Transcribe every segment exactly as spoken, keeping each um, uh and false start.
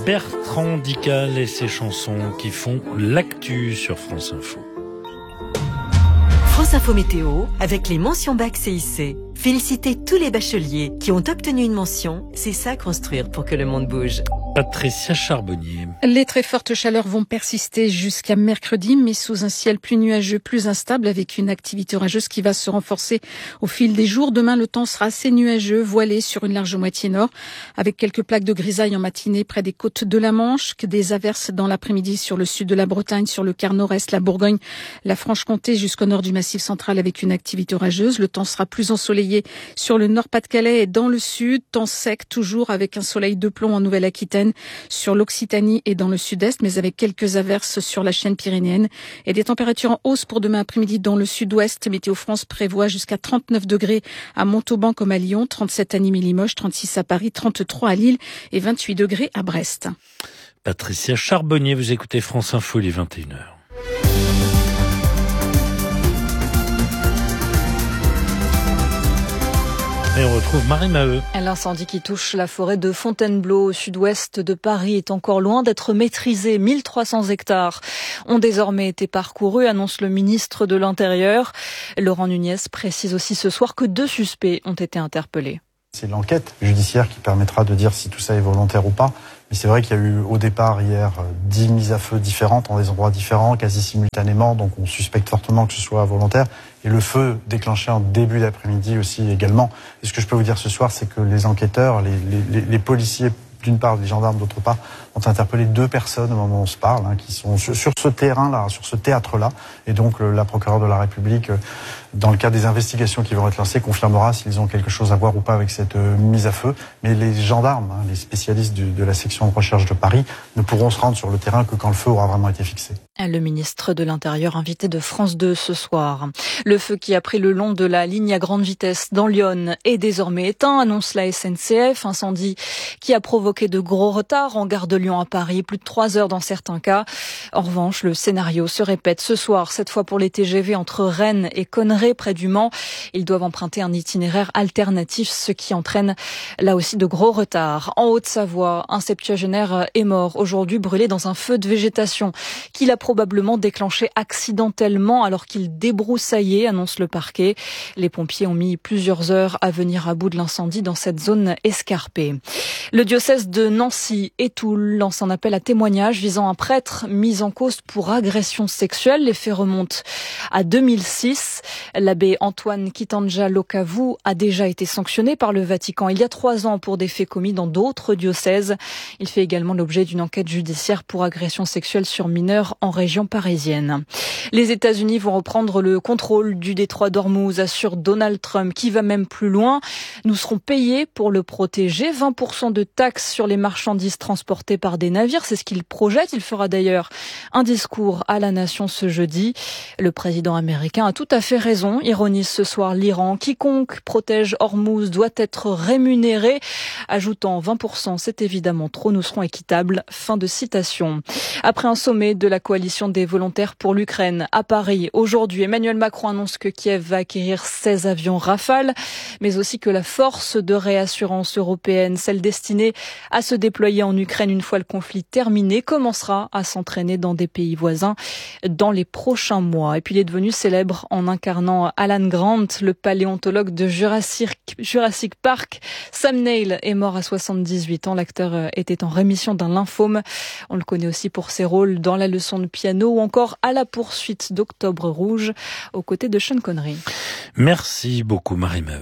Bertrand Dical et ses chansons qui font l'actu sur France Info. France Info Météo avec les mentions bac C I C. Félicitez tous les bacheliers qui ont obtenu une mention. C'est ça construire pour que le monde bouge. Patricia Charbonnier. Les très fortes chaleurs vont persister jusqu'à mercredi, mais sous un ciel plus nuageux, plus instable, avec une activité orageuse qui va se renforcer au fil des jours. Demain, le temps sera assez nuageux, voilé sur une large moitié nord, avec quelques plaques de grisaille en matinée près des côtes de la Manche, que des averses dans l'après-midi sur le sud de la Bretagne, sur le quart nord-est, la Bourgogne, la Franche-Comté, jusqu'au nord du Massif central, avec une activité orageuse. Le temps sera plus ensoleillé sur le Nord-Pas-de-Calais et dans le sud, temps sec toujours avec un soleil de plomb en Nouvelle-Aquitaine, sur l'Occitanie et dans le sud-est, mais avec quelques averses sur la chaîne pyrénéenne et des températures en hausse pour demain après-midi dans le sud-ouest. Météo France prévoit jusqu'à trente-neuf degrés à Montauban comme à Lyon, trente-sept à Nîmes et Limoges, trente-six à Paris, trente-trois à Lille et vingt-huit degrés à Brest. Patricia Charbonnier, vous écoutez France Info, il est vingt et une heures. Et on retrouve Marie Maheu. L'incendie qui touche la forêt de Fontainebleau au sud-ouest de Paris est encore loin d'être maîtrisé. mille trois cents hectares ont désormais été parcourus, annonce le ministre de l'Intérieur. Laurent Nunez précise aussi ce soir que deux suspects ont été interpellés. C'est l'enquête judiciaire qui permettra de dire si tout ça est volontaire ou pas. Mais c'est vrai qu'il y a eu au départ hier dix mises à feu différentes en des endroits différents, quasi simultanément. Donc on suspecte fortement que ce soit volontaire. Et le feu déclenché en début d'après-midi aussi également. Et ce que je peux vous dire ce soir, c'est que les enquêteurs, les, les, les policiers, d'une part, les gendarmes d'autre part, ont interpellé deux personnes au moment où on se parle, hein, qui sont sur, sur ce terrain-là, sur ce théâtre-là. Et donc le, la procureure de la République, dans le cadre des investigations qui vont être lancées, confirmera s'ils ont quelque chose à voir ou pas avec cette euh, mise à feu. Mais les gendarmes, hein, les spécialistes du, de la section de recherche de Paris, ne pourront se rendre sur le terrain que quand le feu aura vraiment été fixé. Le ministre de l'Intérieur invité de France deux ce soir. Le feu qui a pris le long de la ligne à grande vitesse dans Lyon est désormais éteint, annonce la S N C F. Incendie qui a provoqué de gros retards en gare de Lyon à Paris, plus de trois heures dans certains cas. En revanche, le scénario se répète ce soir, cette fois pour les T G V entre Rennes et Conneray près du Mans. Ils doivent emprunter un itinéraire alternatif, ce qui entraîne là aussi de gros retards. En Haute-Savoie, un septuagénaire est mort aujourd'hui brûlé dans un feu de végétation qu'il a probablement déclenché accidentellement alors qu'il débroussaillait, annonce le parquet. Les pompiers ont mis plusieurs heures à venir à bout de l'incendie dans cette zone escarpée. Le diocèse de Nancy et Toul lance un appel à témoignage visant un prêtre mis en cause pour agression sexuelle. Les faits remontent à deux mille six. L'abbé Antoine Kitanja Lokavu a déjà été sanctionné par le Vatican il y a trois ans pour des faits commis dans d'autres diocèses. Il fait également l'objet d'une enquête judiciaire pour agression sexuelle sur mineurs en région parisienne. Les États-Unis vont reprendre le contrôle du détroit d'Ormuz, assure Donald Trump, qui va même plus loin. Nous serons payés pour le protéger. vingt pour cent de taxes sur les marchandises transportées par des navires, c'est ce qu'il projette. Il fera d'ailleurs un discours à la nation ce jeudi. Le président américain a tout à fait raison, ironise ce soir l'Iran. Quiconque protège Ormuz doit être rémunéré, ajoutant vingt pour cent, c'est évidemment trop, nous serons équitables. Fin de citation. Après un sommet de la coalition des volontaires pour l'Ukraine à Paris, aujourd'hui, Emmanuel Macron annonce que Kiev va acquérir seize avions Rafale, mais aussi que la force de réassurance européenne, celle destinée à se déployer en Ukraine une fois le conflit terminé, commencera à s'entraîner dans des pays voisins dans les prochains mois. Et puis il est devenu célèbre en incarnant Alan Grant, le paléontologue de Jurassic, Jurassic Park. Sam Neill est mort à soixante-dix-huit ans. L'acteur était en rémission d'un lymphome. On le connaît aussi pour ses rôles dans La leçon de piano ou encore À la poursuite d'Octobre Rouge, aux côtés de Sean Connery. Merci beaucoup Marie Maheu.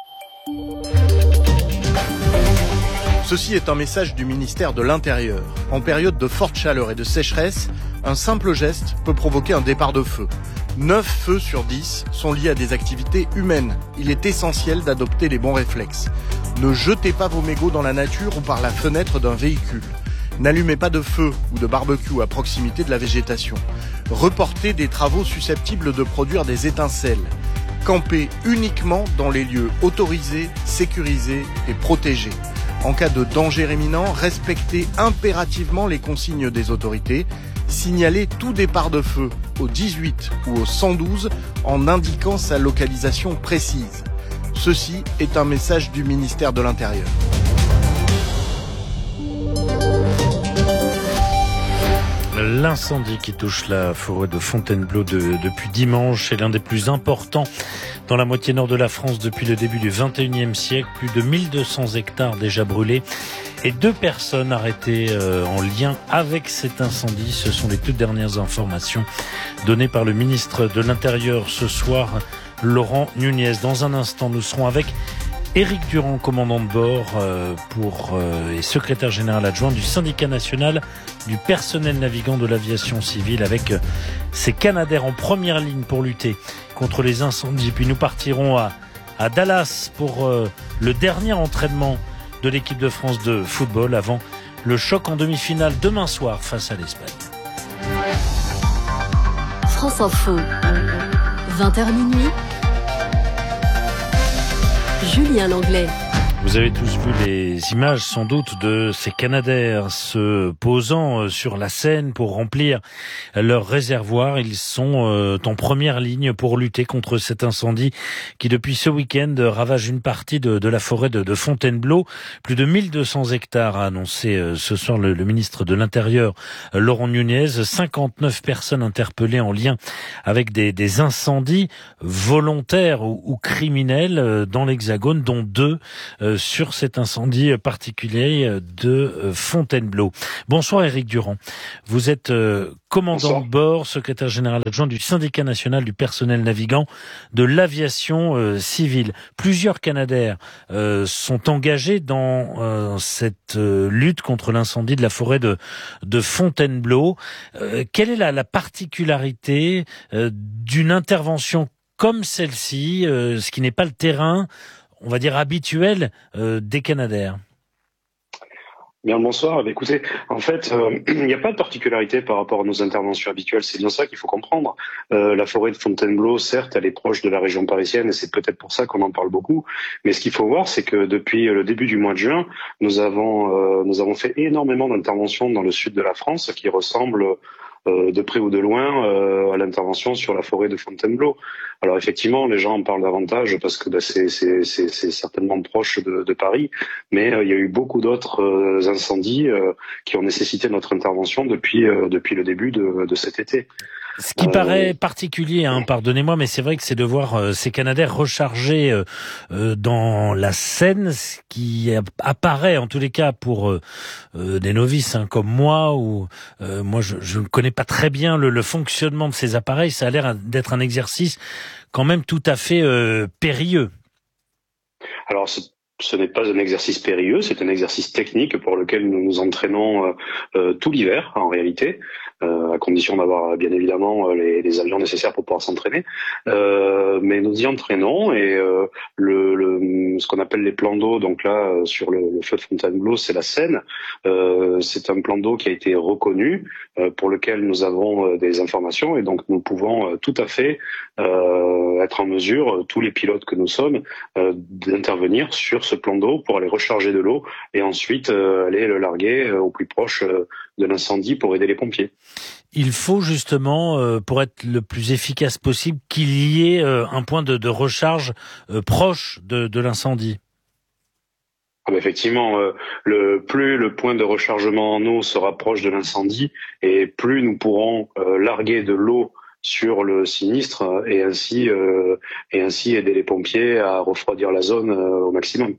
Ceci est un message du ministère de l'Intérieur. En période de forte chaleur et de sécheresse, un simple geste peut provoquer un départ de feu. neuf feux sur dix sont liés à des activités humaines. Il est essentiel d'adopter les bons réflexes. Ne jetez pas vos mégots dans la nature ou par la fenêtre d'un véhicule. N'allumez pas de feu ou de barbecue à proximité de la végétation. Reportez des travaux susceptibles de produire des étincelles. Campez uniquement dans les lieux autorisés, sécurisés et protégés. En cas de danger imminent, respectez impérativement les consignes des autorités. Signalez tout départ de feu au dix-huit ou au cent douze en indiquant sa localisation précise. Ceci est un message du ministère de l'Intérieur. L'incendie qui touche la forêt de Fontainebleau de, depuis dimanche est l'un des plus importants dans la moitié nord de la France depuis le début du vingt et unième siècle. Plus de mille deux cents hectares déjà brûlés et deux personnes arrêtées euh, en lien avec cet incendie. Ce sont les toutes dernières informations données par le ministre de l'Intérieur ce soir, Laurent Nunez. Dans un instant, nous serons avec Éric Durand, commandant de bord euh, pour, euh, et secrétaire général adjoint du syndicat national du personnel navigant de l'aviation civile, avec euh, ces Canadair en première ligne pour lutter contre les incendies. Puis nous partirons à, à Dallas pour euh, le dernier entraînement de l'équipe de France de football avant le choc en demi-finale demain soir face à l'Espagne. France Info, vingt heures minuit. Julien Langlais. Vous avez tous vu les images sans doute de ces Canadair se posant sur la Seine pour remplir leur réservoir. Ils sont en première ligne pour lutter contre cet incendie qui depuis ce week-end ravage une partie de, de la forêt de, de Fontainebleau. Plus de mille deux cents hectares a annoncé ce soir le, le ministre de l'Intérieur Laurent Nunez. cinquante-neuf personnes interpellées en lien avec des, des incendies volontaires ou, ou criminels dans l'Hexagone, dont deux sur cet incendie particulier de Fontainebleau. Bonsoir Éric Durand. Vous êtes commandant Bonsoir. de bord, secrétaire général adjoint du syndicat national du personnel navigant de l'aviation euh, civile. Plusieurs Canadair euh, sont engagés dans euh, cette euh, lutte contre l'incendie de la forêt de, de Fontainebleau. Euh, quelle est la, la particularité euh, d'une intervention comme celle-ci, euh, ce qui n'est pas le terrain, on va dire, habituel euh, des Canadair? Bien, bonsoir. Écoutez, en fait, euh, il n'y a pas de particularité par rapport à nos interventions habituelles. C'est bien ça qu'il faut comprendre. Euh, la forêt de Fontainebleau, certes, elle est proche de la région parisienne et c'est peut-être pour ça qu'on en parle beaucoup. Mais ce qu'il faut voir, c'est que depuis le début du mois de juin, nous avons euh, nous avons fait énormément d'interventions dans le sud de la France qui ressemblent Euh, de près ou de loin euh, à l'intervention sur la forêt de Fontainebleau. Alors effectivement, les gens en parlent davantage parce que bah, c'est, c'est, c'est, c'est certainement proche de, de Paris, mais euh, il y a eu beaucoup d'autres euh, incendies euh, qui ont nécessité notre intervention depuis, euh, depuis le début de, de cet été. Ce qui euh... paraît particulier, hein, pardonnez-moi, mais c'est vrai que c'est de voir euh, ces Canadair rechargés euh, euh, dans la Seine, ce qui apparaît en tous les cas pour euh, euh, des novices hein, comme moi, ou euh, moi je, je ne connais pas très bien le, le fonctionnement de ces appareils. Ça a l'air d'être un exercice quand même tout à fait euh, périlleux. Alors c'est... Ce n'est pas un exercice périlleux, c'est un exercice technique pour lequel nous nous entraînons euh, euh, tout l'hiver en réalité, euh, à condition d'avoir bien évidemment les, les avions nécessaires pour pouvoir s'entraîner. Euh, mais nous y entraînons et euh, le, le, ce qu'on appelle les plans d'eau, donc là sur le, le feu de Fontainebleau, c'est la Seine. Euh, c'est un plan d'eau qui a été reconnu, euh, pour lequel nous avons euh, des informations et donc nous pouvons euh, tout à fait euh, être en mesure, tous les pilotes que nous sommes, euh, d'intervenir sur ce plan d'eau pour aller recharger de l'eau et ensuite euh, aller le larguer euh, au plus proche euh, de l'incendie pour aider les pompiers. Il faut justement, euh, pour être le plus efficace possible, qu'il y ait euh, un point de, de recharge euh, proche de, de l'incendie. Ah bah effectivement, euh, le, plus le point de rechargement en eau sera proche de l'incendie et plus nous pourrons euh, larguer de l'eau sur le sinistre et ainsi euh, et ainsi aider les pompiers à refroidir la zone euh, au maximum.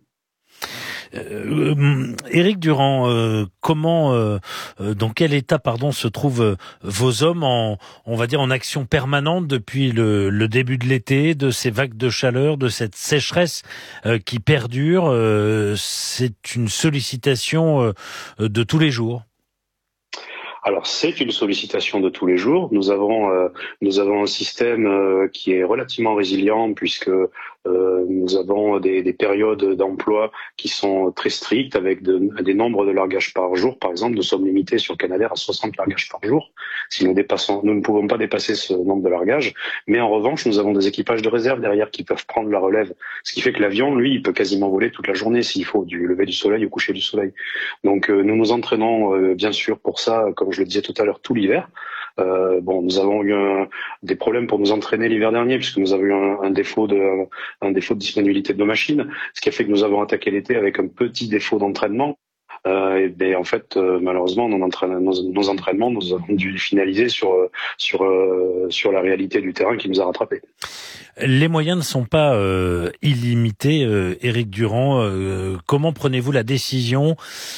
Euh, Éric Durand, euh, comment, euh, euh, dans quel état, pardon, se trouvent euh, vos hommes en, on va dire, en action permanente depuis le, le début de l'été, de ces vagues de chaleur, de cette sécheresse euh, qui perdure? euh, C'est une sollicitation euh, de tous les jours. Alors c'est une sollicitation de tous les jours. Nous avons euh, nous avons un système euh, qui est relativement résilient puisque euh, nous avons des, des périodes d'emploi qui sont très strictes avec de, des nombres de largages par jour. Par exemple, nous sommes limités sur Canadair à soixante largages par jour. Si nous dépassons, nous ne pouvons pas dépasser ce nombre de largages. Mais en revanche, nous avons des équipages de réserve derrière qui peuvent prendre la relève. Ce qui fait que l'avion, lui, il peut quasiment voler toute la journée s'il faut, du lever du soleil au coucher du soleil. Donc euh, nous nous entraînons euh, bien sûr pour ça, comme je le disais tout à l'heure, tout l'hiver. Euh, bon, nous avons eu un, des problèmes pour nous entraîner l'hiver dernier puisque nous avons eu un, un défaut de un défaut de disponibilité de nos machines, ce qui a fait que nous avons attaqué l'été avec un petit défaut d'entraînement. Euh, et ben, en fait, euh, malheureusement, nos, entraînements, nos, nos entraînements, nous avons dû les finaliser sur sur euh, sur la réalité du terrain qui nous a rattrapés. Les moyens ne sont pas euh, illimités, euh, Éric Durand. Euh, comment prenez-vous la décision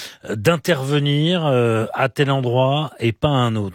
d'intervenir euh, à tel endroit et pas à un autre ?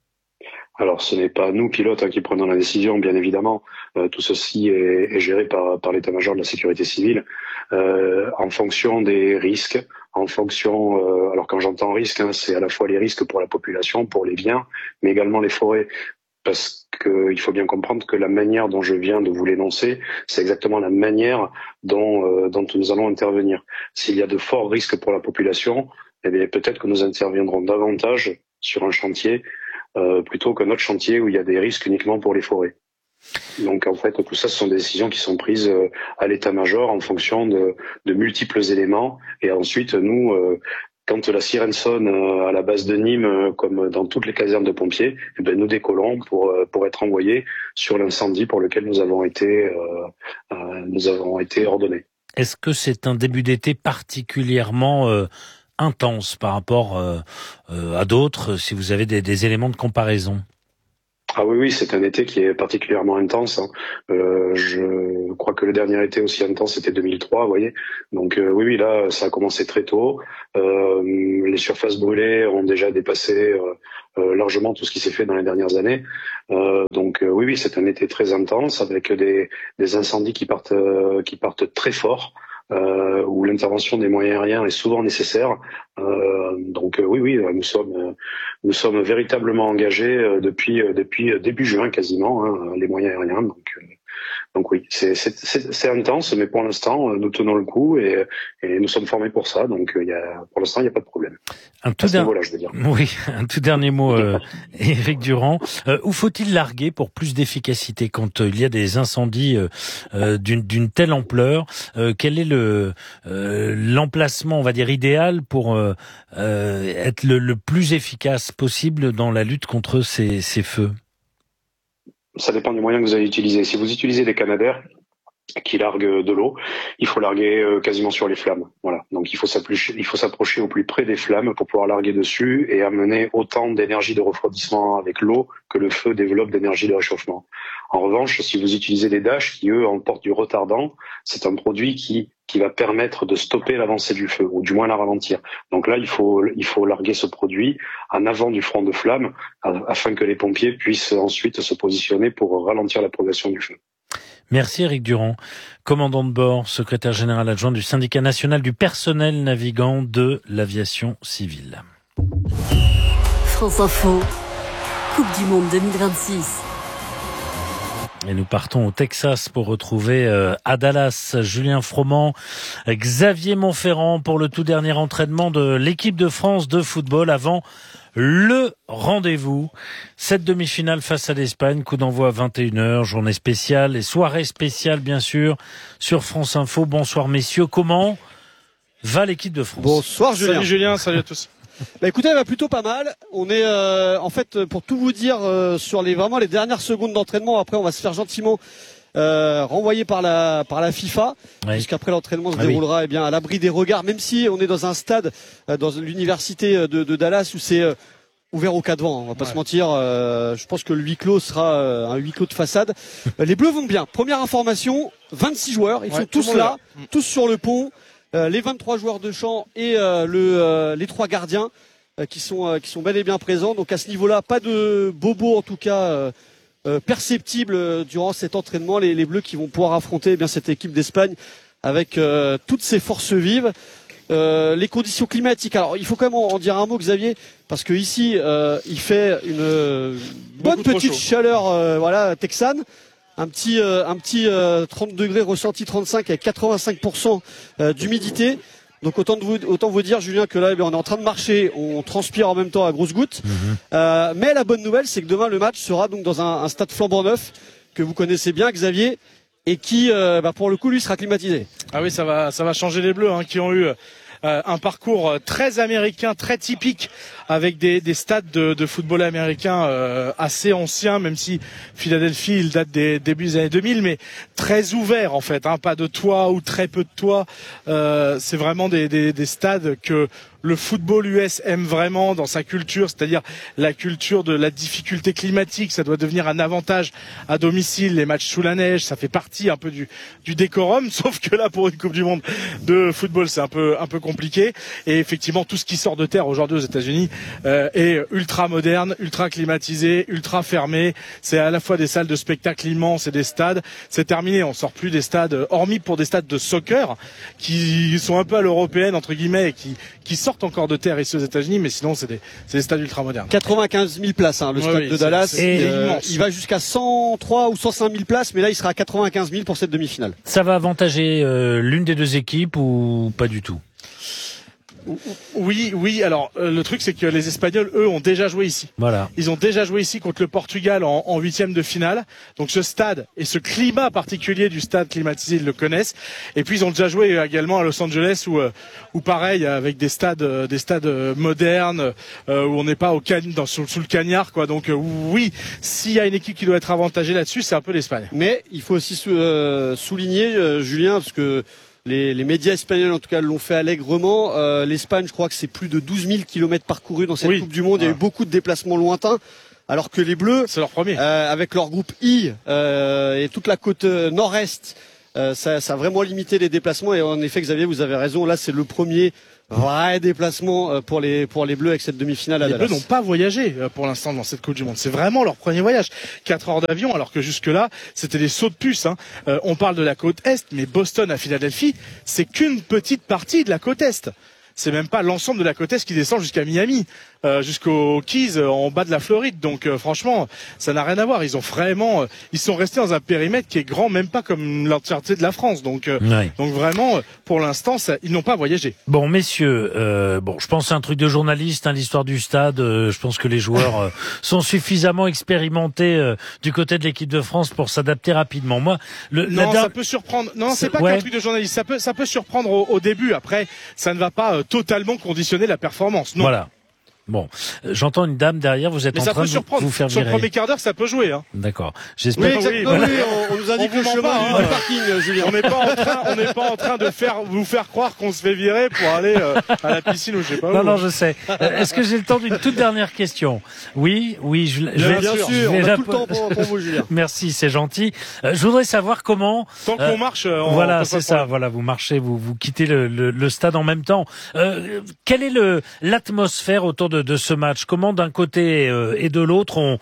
Alors, ce n'est pas nous, pilotes, hein, qui prenons la décision, bien évidemment. Euh, tout ceci est, est géré par, par l'état-major de la sécurité civile, euh, en fonction des risques, en fonction... Euh, alors, quand j'entends risque, hein, c'est à la fois les risques pour la population, pour les biens, mais également les forêts. Parce qu'il faut bien comprendre que la manière dont je viens de vous l'énoncer, c'est exactement la manière dont, euh, dont nous allons intervenir. S'il y a de forts risques pour la population, eh bien, peut-être que nous interviendrons davantage sur un chantier Euh, plutôt qu'un autre chantier où il y a des risques uniquement pour les forêts. Donc en fait, tout ça, ce sont des décisions qui sont prises euh, à l'état-major en fonction de, de multiples éléments. Et ensuite, nous, euh, quand la sirène sonne euh, à la base de Nîmes, euh, comme dans toutes les casernes de pompiers, eh ben, nous décollons pour euh, pour être envoyés sur l'incendie pour lequel nous avons été euh, euh, nous avons été ordonnés. Est-ce que c'est un début d'été particulièrement euh, intense par rapport euh, euh, à d'autres, si vous avez des, des éléments de comparaison? Ah oui, oui, c'est un été qui est particulièrement intense. Hein. Euh, je crois que le dernier été aussi intense, c'était deux mille trois, vous voyez. Donc euh, oui, oui, là, ça a commencé très tôt. Euh, les surfaces brûlées ont déjà dépassé euh, euh, largement tout ce qui s'est fait dans les dernières années. Euh, donc euh, oui, oui, c'est un été très intense avec des, des incendies qui partent, euh, qui partent très fort. Euh, où l'intervention des moyens aériens est souvent nécessaire. Euh, donc euh, oui, oui, nous sommes, euh, nous sommes véritablement engagés euh, depuis euh, depuis début juin quasiment, hein, les moyens aériens. Donc euh, donc oui, c'est c'est c'est, c'est intense, mais pour l'instant nous tenons le coup et, et nous sommes formés pour ça. Donc il y a pour l'instant il n'y a pas de problème. Un tout, der... niveau-là, je veux dire. Oui, un tout dernier mot, euh, Éric Durand. Euh, où faut-il larguer pour plus d'efficacité quand euh, il y a des incendies euh, euh, d'une, d'une telle ampleur? euh, Quel est le euh, l'emplacement, on va dire, idéal pour euh, euh, être le, le plus efficace possible dans la lutte contre ces, ces feux? Ça dépend du moyen que vous allez utiliser. Si vous utilisez des canadaires qui larguent de l'eau, il faut larguer euh, quasiment sur les flammes. Voilà. Donc il faut s'approcher, il faut s'approcher au plus près des flammes pour pouvoir larguer dessus et amener autant d'énergie de refroidissement avec l'eau que le feu développe d'énergie de réchauffement. En revanche, si vous utilisez des dashs qui eux emportent du retardant, c'est un produit qui qui va permettre de stopper l'avancée du feu ou du moins la ralentir. Donc là, il faut il faut larguer ce produit en avant du front de flamme afin que les pompiers puissent ensuite se positionner pour ralentir la progression du feu. Merci Éric Durand, commandant de bord, secrétaire général adjoint du syndicat national du personnel navigant de l'aviation civile. France Info, Coupe du Monde deux mille vingt-six. Et nous partons au Texas pour retrouver euh, à Dallas Julien Froment, Xavier Monferrand pour le tout dernier entraînement de l'équipe de France de football avant le rendez-vous. Cette demi-finale face à l'Espagne, coup d'envoi à vingt et une heures, journée spéciale et soirée spéciale bien sûr sur France Info. Bonsoir messieurs, comment va l'équipe de France? Bonsoir Julien. Salut Julien, salut à tous. Bah écoutez, elle va plutôt pas mal. On est euh, en fait, pour tout vous dire, euh, sur les vraiment les dernières secondes d'entraînement. Après, on va se faire gentiment euh, renvoyer par la par la FIFA, oui. Puisqu'après l'entraînement se ah déroulera oui. eh bien à l'abri des regards. Même si on est dans un stade, euh, dans l'université de, de Dallas où c'est euh, ouvert au cas de vent. On va pas ouais. se mentir. Euh, je pense que le huis clos sera euh, un huis clos de façade. Les Bleus vont bien. Première information, vingt-six joueurs. Ils ouais, sont tous là, là, tous sur le pont. Euh, les vingt-trois joueurs de champ et euh, le, euh, les trois gardiens euh, qui sont euh, qui sont bel et bien présents. Donc à ce niveau-là, pas de bobo en tout cas euh, euh, perceptible euh, durant cet entraînement. Les, les Bleus qui vont pouvoir affronter eh bien cette équipe d'Espagne avec euh, toutes ses forces vives. Euh, les conditions climatiques. Alors il faut quand même en, en dire un mot, Xavier, parce que ici euh, il fait une euh, bonne petite chaleur, euh, voilà, texane. Un petit, euh, un petit euh, trente degrés ressenti trente-cinq avec quatre-vingt-cinq pour cent euh, d'humidité. Donc autant, de vous, autant vous dire, Julien, que là, eh bien, on est en train de marcher, on transpire en même temps à grosses gouttes. Mmh. Euh, mais la bonne nouvelle, c'est que demain le match sera donc dans un, un stade flambant neuf que vous connaissez bien, Xavier, et qui, euh, bah, pour le coup, lui, sera climatisé. Ah oui, ça va, ça va changer les Bleus, hein, qui ont eu euh, un parcours très américain, très typique, avec des, des stades de, de football américain euh, assez anciens, même si Philadelphie, il date des débuts des années deux mille, mais très ouvert en fait, hein, pas de toit ou très peu de toit. Euh, c'est vraiment des, des, des stades que le football U S aime vraiment dans sa culture, c'est-à-dire la culture de la difficulté climatique. Ça doit devenir un avantage à domicile, les matchs sous la neige, ça fait partie un peu du, du décorum, sauf que là, pour une Coupe du Monde de football, c'est un peu, un peu compliqué. Et effectivement, tout ce qui sort de terre aujourd'hui aux États-Unis euh, est ultra moderne, ultra climatisé, ultra fermé. C'est à la fois des salles de spectacle immenses et des stades. C'est terminé, on sort plus des stades, hormis pour des stades de soccer, qui sont un peu à l'européenne, entre guillemets, et qui, qui sortent encore de terre ici aux États-Unis, mais sinon c'est des, c'est des stades ultra modernes. quatre-vingt-quinze mille places, hein, le stade oui, de Dallas. C'est, c'est euh, il va jusqu'à cent trois ou cent cinq mille places, mais là il sera à quatre-vingt-quinze mille pour cette demi-finale. Ça va avantager euh, l'une des deux équipes ou pas du tout? Oui, oui. Alors euh, le truc c'est que les Espagnols, eux, ont déjà joué ici. Voilà. Ils ont déjà joué ici contre le Portugal en, en huitième de finale. Donc ce stade et ce climat particulier du stade climatisé, ils le connaissent. Et puis ils ont déjà joué également à Los Angeles, où, où pareil, avec des stades, des stades modernes, euh, où on n'est pas au can, dans, sous, sous le cagnard, quoi. Donc euh, oui, s'il y a une équipe qui doit être avantagée là-dessus, c'est un peu l'Espagne. Mais il faut aussi sou- euh, souligner, euh, Julien, parce que Les, les médias espagnols, en tout cas, l'ont fait allègrement. Euh, L'Espagne, je crois que c'est plus de douze mille kilomètres parcourus dans cette oui. Coupe du Monde. Il y a eu beaucoup de déplacements lointains. Alors que les Bleus, c'est leur premier. Euh, avec leur groupe I euh, et toute la côte nord-est, euh, ça, ça a vraiment limité les déplacements. Et en effet, Xavier, vous avez raison. Là, c'est le premier vrai déplacement pour les pour les Bleus avec cette demi-finale à les Dallas. Bleus n'ont pas voyagé pour l'instant dans cette Coupe du Monde. C'est vraiment leur premier voyage. Quatre heures d'avion, alors que jusque-là, c'était des sauts de puce. Hein. Euh, on parle de la côte Est, mais Boston à Philadelphie, c'est qu'une petite partie de la côte Est. C'est même pas l'ensemble de la côte Est qui descend jusqu'à Miami, euh, jusqu'aux Keys, euh, en bas de la Floride. Donc euh, franchement, ça n'a rien à voir. Ils ont vraiment, euh, ils sont restés dans un périmètre qui est grand, même pas comme l'entièreté de la France. Donc, euh, ouais. donc vraiment, pour l'instant, ça, ils n'ont pas voyagé. Bon, messieurs, euh, bon, je pense que c'est un truc de journaliste, hein, l'histoire du stade. Euh, je pense que les joueurs euh, sont suffisamment expérimentés euh, du côté de l'équipe de France pour s'adapter rapidement. Moi, le, non, la ça peut surprendre. Non, c'est, c'est pas ouais. qu'un truc de journaliste. Ça peut, ça peut surprendre au, au début. Après, ça ne va pas euh, totalement conditionner la performance. Non. Voilà. Bon, j'entends une dame derrière, vous êtes mais en train de vous, vous faire sur virer. le premier quart d'heure, ça peut jouer. Hein. D'accord. J'espère. Oui, exactement. Oui, oui, on, on nous indique on le chemin pas, du, hein. du parking, Julien. On n'est pas en train, on n'est pas en train de faire vous faire croire qu'on se fait virer pour aller euh, à la piscine ou je sais pas où. Non, non, je sais. Euh, est-ce que j'ai le temps d'une toute dernière question? Oui, oui, je, je bien vais sûr. je sûr, vais on a la- tout le temps pour, pour vous, Julien. Merci, c'est gentil. Euh, je voudrais savoir comment. Tant qu'on euh, marche, on voilà, peut c'est pas ça. prendre. Voilà, vous marchez, vous vous quittez le, le, le stade en même temps. Euh, quelle est le l'atmosphère autour de, de ce match? Comment d'un côté euh, et de l'autre on,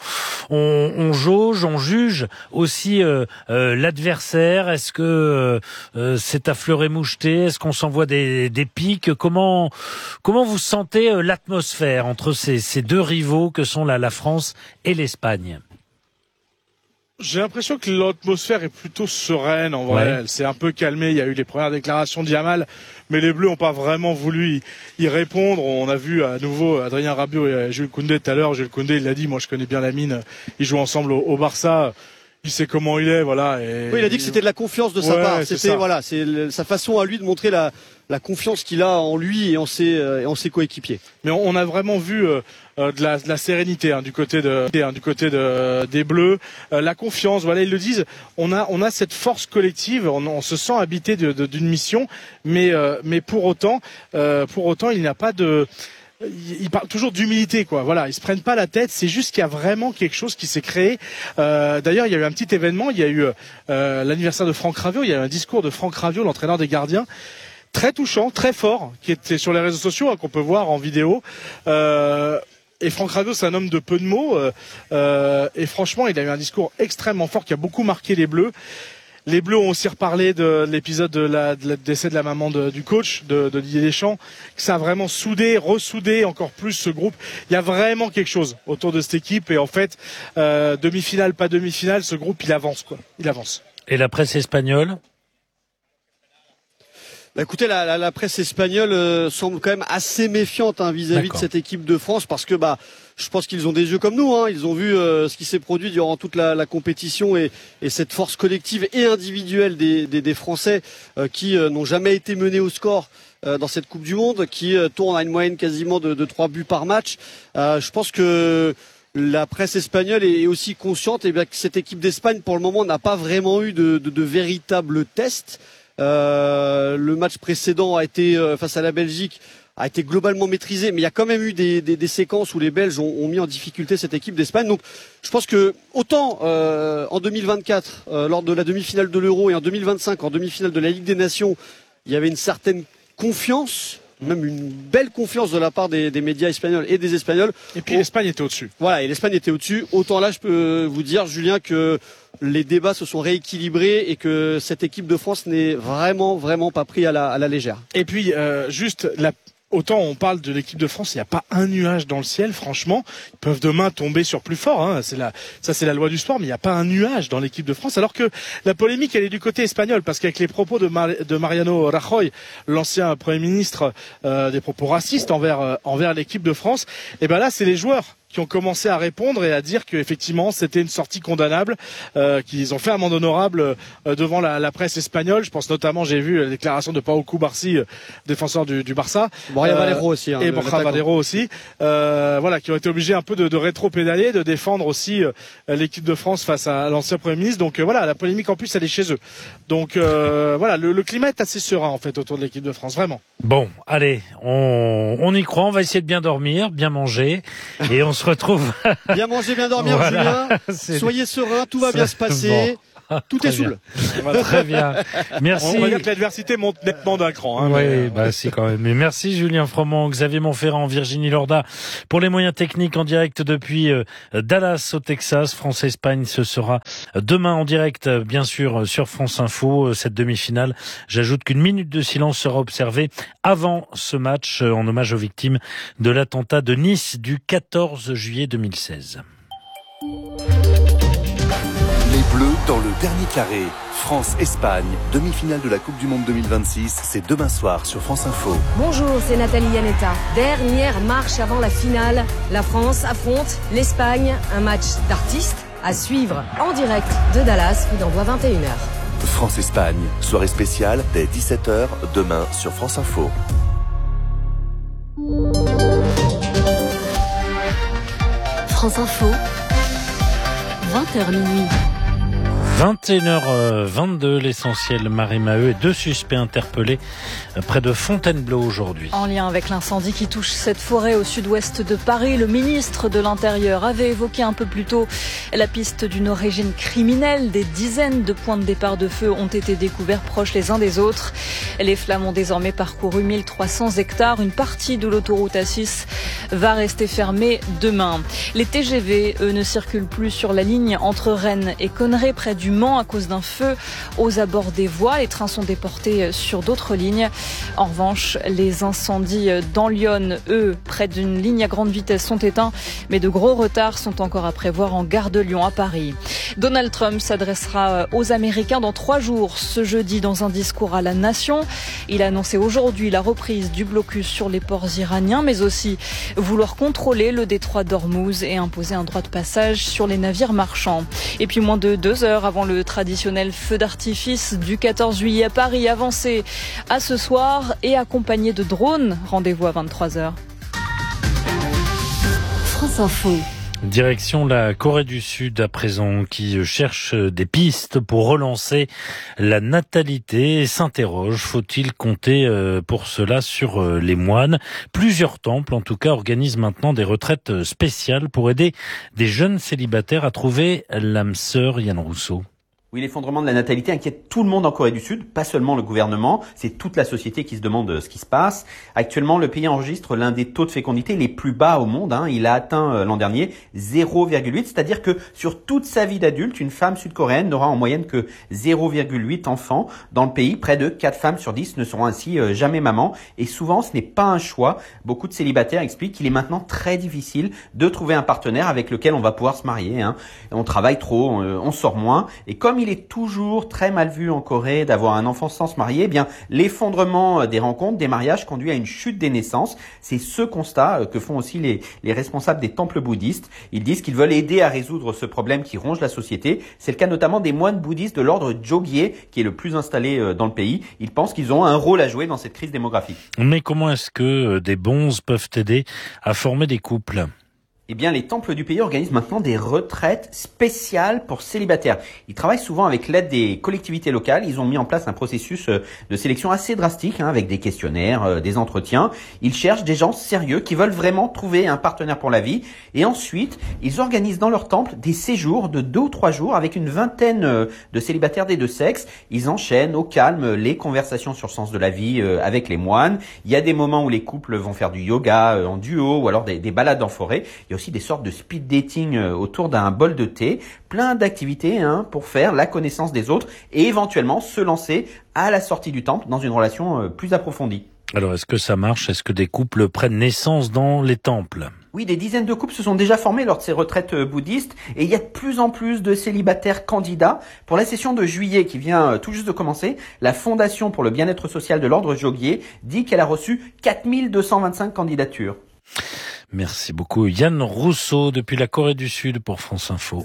on on jauge, on juge aussi euh, euh, l'adversaire? Est-ce que euh, euh, c'est à fleur et moucheté? Est-ce qu'on s'envoie des, des pics? Comment comment vous sentez euh, l'atmosphère entre ces, ces deux rivaux que sont la, la France et l'Espagne? J'ai l'impression que l'atmosphère est plutôt sereine en vrai. Ouais. Elle s'est un peu calmée. Il y a eu les premières déclarations de Yamal, mais les Bleus n'ont pas vraiment voulu y, y répondre. On a vu à nouveau Adrien Rabiot et Jules Koundé tout à l'heure. Jules Koundé, il l'a dit, moi je connais bien la mine. Ils jouent ensemble au, au Barça. Il sait comment il est, voilà. Et Oui, il a dit que c'était de la confiance de sa Ouais, part. c'est C'était ça. voilà, c'est le- sa façon à lui de montrer la, la confiance qu'il a en lui et en ses, euh, et en ses coéquipiers. Mais on, on a vraiment vu euh, euh, de, la, de la sérénité hein, du côté de hein, du côté de, des Bleus, euh, la confiance. Voilà, ils le disent. On a on a cette force collective. On, on se sent habité de, de, d'une mission, mais euh, mais pour autant euh, pour autant il n'y a pas de Ils parlent toujours d'humilité, quoi. Voilà, ils se prennent pas la tête. C'est juste qu'il y a vraiment quelque chose qui s'est créé. Euh, d'ailleurs, il y a eu un petit événement. Il y a eu euh, l'anniversaire de Franck Raviot. Il y a eu un discours de Franck Raviot, l'entraîneur des gardiens, très touchant, très fort, qui était sur les réseaux sociaux, hein, qu'on peut voir en vidéo. Euh, et Franck Raviot, c'est un homme de peu de mots. Euh, et franchement, il a eu un discours extrêmement fort qui a beaucoup marqué les Bleus. Les Bleus ont aussi reparlé de l'épisode de la, de la décès de la maman de, du coach, de, de Didier Deschamps, que ça a vraiment soudé, ressoudé encore plus ce groupe. Il y a vraiment quelque chose autour de cette équipe et en fait, euh, demi-finale, pas demi-finale, ce groupe il avance quoi, il avance. Et la presse espagnole? Bah écoutez, la, la, la presse espagnole euh, semble quand même assez méfiante hein, vis-à-vis D'accord. de cette équipe de France parce que bah je pense qu'ils ont des yeux comme nous. Hein, ils ont vu euh, ce qui s'est produit durant toute la, la compétition et, et cette force collective et individuelle des, des, des Français euh, qui euh, n'ont jamais été menés au score euh, dans cette Coupe du Monde, qui euh, tournent à une moyenne quasiment de, de trois buts par match. Euh, je pense que la presse espagnole est aussi consciente et bien, que cette équipe d'Espagne pour le moment n'a pas vraiment eu de, de, de véritables tests. Euh, le match précédent a été euh, face à la Belgique a été globalement maîtrisé, mais il y a quand même eu des, des, des séquences où les Belges ont, ont mis en difficulté cette équipe d'Espagne. Donc je pense que autant euh, en deux mille vingt-quatre, euh, lors de la demi-finale de l'Euro, et en deux mille vingt-cinq, en demi-finale de la Ligue des Nations, il y avait une certaine confiance, même une belle confiance de la part des, des médias espagnols et des Espagnols. Et puis l'Espagne était au-dessus. Voilà, et l'Espagne était au-dessus. Autant là, je peux vous dire, Julien, que les débats se sont rééquilibrés et que cette équipe de France n'est vraiment, vraiment pas pris à la, à la légère. Et puis, euh, juste la autant on parle de l'équipe de France, il n'y a pas un nuage dans le ciel, franchement. Ils peuvent demain tomber sur plus fort, hein. C'est la, ça c'est la loi du sport, mais il n'y a pas un nuage dans l'équipe de France. Alors que la polémique, elle est du côté espagnol, parce qu'avec les propos de, Mar- de Mariano Rajoy, l'ancien Premier ministre, euh, des propos racistes envers, euh, envers l'équipe de France, et ben là c'est les joueurs qui ont commencé à répondre et à dire qu'effectivement c'était une sortie condamnable, euh, qu'ils ont fait amende honorable euh, devant la, la presse espagnole. Je pense notamment, j'ai vu la déclaration de Pau Cubarsí, euh, défenseur du, du Barça, Borja euh, Valero aussi, hein, et Borja Valero aussi, euh, voilà, qui ont été obligés un peu de, de rétro-pédaler, de défendre aussi euh, l'équipe de France face à l'ancien Premier ministre. Donc euh, voilà, la polémique en plus elle est chez eux. Donc euh, voilà, le, le climat est assez serein en fait autour de l'équipe de France, vraiment. Bon, allez, on, on y croit, on va essayer de bien dormir, bien manger, et on se retrouve. Bien manger, bien dormir, voilà. Julien. Soyez serein, tout va bien se passer. Bon. Tout Très est sous. Voilà. Très bien. Merci. On va dire que l'adversité monte nettement d'un cran. Hein, oui, mais... bah si quand même. Mais merci Julien Froment, Xavier Montferrand, Virginie Lorda pour les moyens techniques en direct depuis euh, Dallas au Texas. France-Espagne, ce sera demain en direct, bien sûr, sur France Info, cette demi-finale. J'ajoute qu'une minute de silence sera observée avant ce match en hommage aux victimes de l'attentat de Nice du quatorze juillet deux mille seize. Les Bleus dans le dernier carré. France-Espagne, demi-finale de la Coupe du Monde deux mille vingt-six, c'est demain soir sur France Info. Bonjour, c'est Nathalie Yanetta. Dernière marche avant la finale. La France affronte l'Espagne. Un match d'artistes à suivre en direct de Dallas, coup d'envoi vingt et une heures. France-Espagne, soirée spéciale dès dix-sept heures, demain sur France Info. France Info, vingt heures minuit. vingt et une heures vingt-deux, l'essentiel Marie Maheu et deux suspects interpellés près de Fontainebleau aujourd'hui. En lien avec l'incendie qui touche cette forêt au sud-ouest de Paris, le ministre de l'Intérieur avait évoqué un peu plus tôt la piste d'une origine criminelle. Des dizaines de points de départ de feu ont été découverts proches les uns des autres. Les flammes ont désormais parcouru mille trois cents hectares. Une partie de l'autoroute A six va rester fermée demain. Les T G V, eux, ne circulent plus sur la ligne entre Rennes et Conneray, près du Mans, à cause d'un feu aux abords des voies. Les trains sont déportés sur d'autres lignes. En revanche, les incendies dans Lyon, eux, près d'une ligne à grande vitesse, sont éteints, mais de gros retards sont encore à prévoir en gare de Lyon à Paris. Donald Trump s'adressera aux Américains dans trois jours, ce jeudi, dans un discours à la nation. Il a annoncé aujourd'hui la reprise du blocus sur les ports iraniens, mais aussi vouloir contrôler le détroit d'Ormuz et imposer un droit de passage sur les navires marchands. Et puis moins de deux heures avant le traditionnel feu d'artifice du quatorze juillet à Paris, avancé à ce soir et accompagné de drones. Rendez-vous à vingt-trois heures. France Info. Direction la Corée du Sud à présent, qui cherche des pistes pour relancer la natalité et s'interroge. Faut-il compter pour cela sur les moines? Plusieurs temples, en tout cas, organisent maintenant des retraites spéciales pour aider des jeunes célibataires à trouver l'âme sœur. Yann Rousseau. Oui, l'effondrement de la natalité inquiète tout le monde en Corée du Sud, pas seulement le gouvernement, c'est toute la société qui se demande ce qui se passe. Actuellement, le pays enregistre l'un des taux de fécondité les plus bas au monde, hein. Il a atteint euh, l'an dernier zéro virgule huit, c'est-à-dire que sur toute sa vie d'adulte, une femme sud-coréenne n'aura en moyenne que zéro virgule huit enfants. Dans le pays, près de quatre femmes sur dix ne seront ainsi euh, jamais maman, et souvent ce n'est pas un choix. Beaucoup de célibataires expliquent qu'il est maintenant très difficile de trouver un partenaire avec lequel on va pouvoir se marier, hein. On travaille trop, on, euh, on sort moins, et comme il est toujours très mal vu en Corée d'avoir un enfant sans se marier, eh bien l'effondrement des rencontres, des mariages conduit à une chute des naissances. C'est ce constat que font aussi les, les responsables des temples bouddhistes. Ils disent qu'ils veulent aider à résoudre ce problème qui ronge la société. C'est le cas notamment des moines bouddhistes de l'ordre Jogye, qui est le plus installé dans le pays. Ils pensent qu'ils ont un rôle à jouer dans cette crise démographique. Mais comment est-ce que des bonzes peuvent aider à former des couples ? eh bien, les temples du pays organisent maintenant des retraites spéciales pour célibataires. Ils travaillent souvent avec l'aide des collectivités locales. Ils ont mis en place un processus de sélection assez drastique, hein, avec des questionnaires, euh, des entretiens. Ils cherchent des gens sérieux qui veulent vraiment trouver un partenaire pour la vie. Et ensuite, ils organisent dans leur temple des séjours de deux ou trois jours avec une vingtaine euh, de célibataires des deux sexes. Ils enchaînent au calme les conversations sur le sens de la vie euh, avec les moines. Il y a des moments où les couples vont faire du yoga euh, en duo ou alors des, des balades en forêt. Il y a aussi des sortes de speed dating euh, autour d'un bol de thé. Plein d'activités hein, pour faire la connaissance des autres et éventuellement se lancer à la sortie du temple dans une relation euh, plus approfondie. Alors, est-ce que ça marche? Est-ce que des couples prennent naissance dans les temples? Oui, des dizaines de couples se sont déjà formés lors de ces retraites bouddhistes et il y a de plus en plus de célibataires candidats. Pour la session de juillet qui vient tout juste de commencer, la Fondation pour le bien-être social de l'Ordre Joguier dit qu'elle a reçu quatre mille deux cent vingt-cinq candidatures. Merci beaucoup. Yann Rousseau depuis la Corée du Sud pour France Info.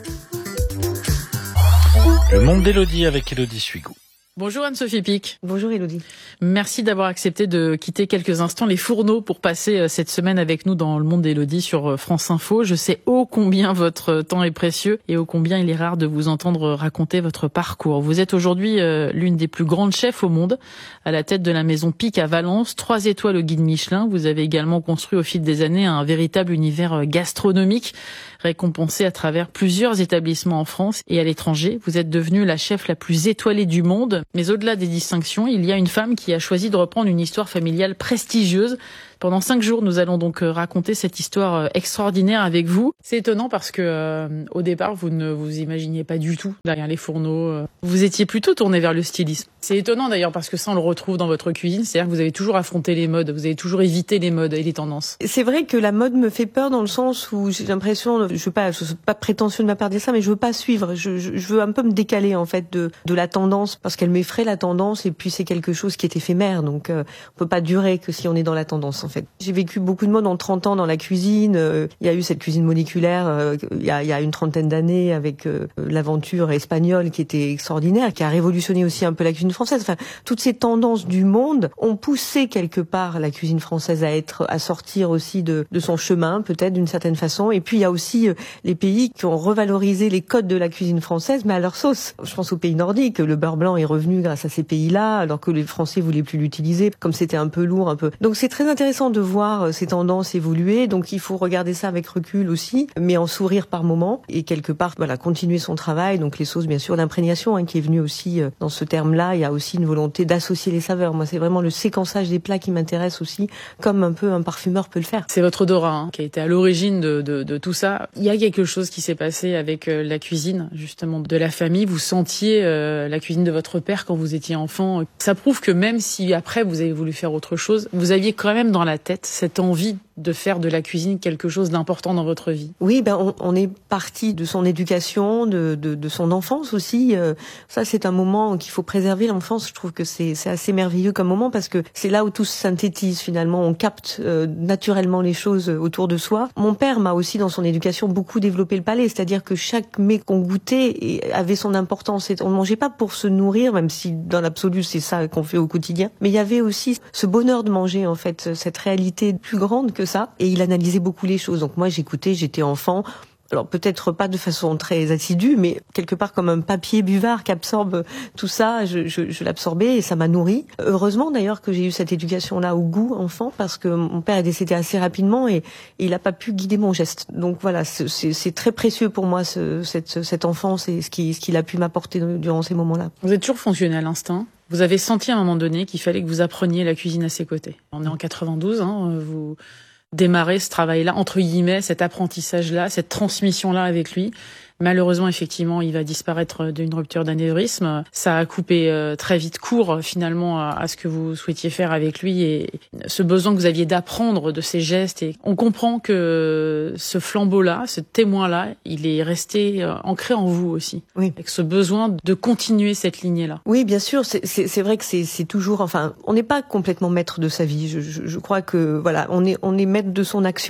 Le monde d'Élodie avec Élodie Suigou. Bonjour Anne-Sophie Pic. Bonjour Élodie. Merci d'avoir accepté de quitter quelques instants les fourneaux pour passer cette semaine avec nous dans le monde d'Élodie sur France Info. Je sais ô combien votre temps est précieux et ô combien il est rare de vous entendre raconter votre parcours. Vous êtes aujourd'hui l'une des plus grandes chefs au monde, à la tête de la maison Pic à Valence, trois étoiles au guide Michelin. Vous avez également construit au fil des années un véritable univers gastronomique, récompensé à travers plusieurs établissements en France et à l'étranger. Vous êtes devenue la chef la plus étoilée du monde. Mais au-delà des distinctions, il y a une femme qui a choisi de reprendre une histoire familiale prestigieuse. Pendant cinq jours, nous allons donc raconter cette histoire extraordinaire avec vous. C'est étonnant parce que euh, au départ, vous ne vous imaginiez pas du tout derrière les fourneaux. Vous étiez plutôt tourné vers le stylisme. C'est étonnant d'ailleurs parce que ça, on le retrouve dans votre cuisine. C'est-à-dire que vous avez toujours affronté les modes, vous avez toujours évité les modes et les tendances. C'est vrai que la mode me fait peur dans le sens où j'ai l'impression, je veux pas, je suis pas prétentieux de ma part de dire ça, mais je veux pas suivre. Je, je, je veux un peu me décaler en fait de, de la tendance parce qu'elle m'effraie la tendance et puis c'est quelque chose qui est éphémère. Donc euh, on peut pas durer que si on est dans la tendance. En fait, j'ai vécu beaucoup de mode en trente ans dans la cuisine. Euh, il y a eu cette cuisine moléculaire euh, il, y a, il y a une trentaine d'années avec euh, l'aventure espagnole qui était extraordinaire, qui a révolutionné aussi un peu la cuisine française. Enfin, toutes ces tendances du monde ont poussé quelque part la cuisine française à être, à sortir aussi de, de son chemin, peut-être d'une certaine façon. Et puis il y a aussi euh, les pays qui ont revalorisé les codes de la cuisine française, mais à leur sauce. Je pense aux pays nordiques. Le beurre blanc est revenu grâce à ces pays-là, alors que les Français voulaient plus l'utiliser, comme c'était un peu lourd, un peu. Donc c'est très intéressant de voir ces tendances évoluer, donc il faut regarder ça avec recul aussi, mais en sourire par moment et quelque part, voilà, continuer son travail. Donc les sauces, bien sûr, d'imprégnation hein, qui est venue aussi euh, dans ce terme-là. Il y a aussi une volonté d'associer les saveurs. Moi, c'est vraiment le séquençage des plats qui m'intéresse aussi, comme un peu un parfumeur peut le faire. C'est votre odorat hein, qui a été à l'origine de, de, de tout ça. Il y a quelque chose qui s'est passé avec euh, la cuisine, justement, de la famille. Vous sentiez euh, la cuisine de votre père quand vous étiez enfant. Ça prouve que même si après vous avez voulu faire autre chose, vous aviez quand même dans la tête cette envie de faire de la cuisine quelque chose d'important dans votre vie. Oui, ben on, on est parti de son éducation, de, de, de son enfance aussi. Euh, ça, c'est un moment qu'il faut préserver, l'enfance. Je trouve que c'est, c'est assez merveilleux comme moment parce que c'est là où tout se synthétise finalement. On capte euh, naturellement les choses autour de soi. Mon père m'a aussi, dans son éducation, beaucoup développé le palais, c'est-à-dire que chaque mets qu'on goûtait avait son importance. On ne mangeait pas pour se nourrir, même si dans l'absolu c'est ça qu'on fait au quotidien. Mais il y avait aussi ce bonheur de manger, en fait, cette réalité plus grande que ça, et il analysait beaucoup les choses. Donc moi j'écoutais, j'étais enfant, alors peut-être pas de façon très assidue, mais quelque part comme un papier buvard qui absorbe tout ça, je, je, je l'absorbais et ça m'a nourri. Heureusement d'ailleurs que j'ai eu cette éducation-là au goût enfant, parce que mon père est décédé assez rapidement et, et il n'a pas pu guider mon geste. Donc voilà, c'est, c'est, c'est très précieux pour moi ce, cette, cette enfance et ce, qui, ce qu'il a pu m'apporter durant ces moments-là. Vous êtes toujours fonctionné à l'instinct. Vous avez senti à un moment donné qu'il fallait que vous appreniez la cuisine à ses côtés. On est en quatre-vingt-douze, hein, vous démarrez ce travail-là, entre guillemets, cet apprentissage-là, cette transmission-là avec lui. Malheureusement, effectivement, il va disparaître d'une rupture d'anévrisme. Ça a coupé euh, très vite court, finalement, à, à ce que vous souhaitiez faire avec lui et ce besoin que vous aviez d'apprendre de ses gestes. Et on comprend que ce flambeau-là, ce témoin-là, il est resté euh, ancré en vous aussi. Oui. Avec ce besoin de continuer cette lignée-là. Oui, bien sûr. C'est, c'est, c'est vrai que c'est, c'est toujours, enfin, on n'est pas complètement maître de sa vie. Je, je, je crois que, voilà, on est, on est maître de son action.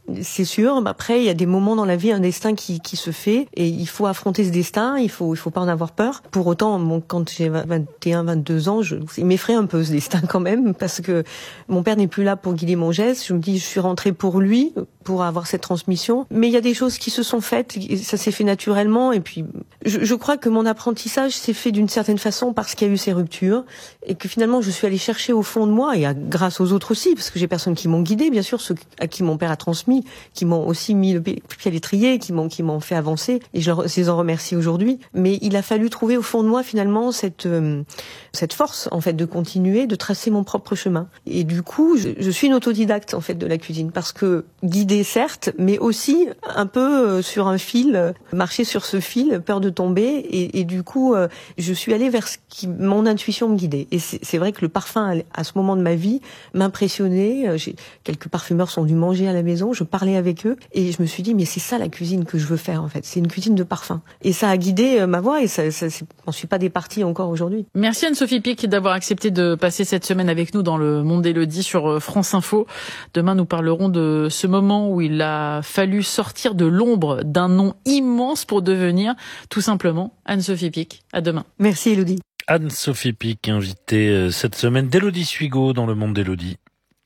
c'est sûr. Après, il y a des moments dans la vie, un destin qui, qui se fait, et il faut affronter ce destin. Il faut, il faut pas en avoir peur. Pour autant, bon, quand j'ai vingt et un, vingt-deux ans, je, il m'effraie un peu ce destin quand même, parce que mon père n'est plus là pour guider mon geste. Je me dis, je suis rentrée pour lui, pour avoir cette transmission. Mais il y a des choses qui se sont faites, ça s'est fait naturellement. Et puis, je, je crois que mon apprentissage s'est fait d'une certaine façon parce qu'il y a eu ces ruptures, et que finalement, je suis allée chercher au fond de moi, et à, grâce aux autres aussi, parce que j'ai personne qui m'ont guidée, bien sûr, ceux à qui mon père a transmis, qui m'ont aussi mis le pied à l'étrier, qui m'ont qui m'ont fait avancer, et je, leur, je les en remercie aujourd'hui. Mais il a fallu trouver au fond de moi finalement cette euh, cette force en fait de continuer, de tracer mon propre chemin. Et du coup, je, je suis une autodidacte en fait de la cuisine, parce que guidée certes, mais aussi un peu euh, sur un fil, euh, marcher sur ce fil, peur de tomber, et, et du coup, euh, je suis allée vers ce qui mon intuition me guidait. Et c'est, c'est vrai que le parfum à ce moment de ma vie m'impressionnait. J'ai, quelques parfumeurs sont venus manger à la maison, je parlais avec eux, et je me suis dit mais c'est ça la cuisine que je veux faire en fait, c'est une cuisine de parfum. Et ça a guidé ma voie, et ça, ça j'en suis pas départie encore aujourd'hui. Merci Anne-Sophie Pic d'avoir accepté de passer cette semaine avec nous dans le Monde d'Élodie sur France Info. Demain nous parlerons de ce moment où il a fallu sortir de l'ombre d'un nom immense pour devenir tout simplement Anne-Sophie Pic. À demain. Merci Élodie. Anne-Sophie Pic, invitée cette semaine d'Élodie Suigo dans le Monde d'Élodie.